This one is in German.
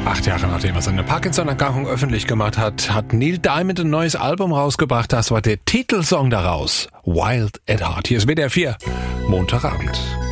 8 Jahre nachdem er seine Parkinson-Erkrankung öffentlich gemacht hat, hat Neil Diamond ein neues Album rausgebracht. Das war der Titelsong daraus, Wild at Heart. Hier ist WDR 4, Montagabend.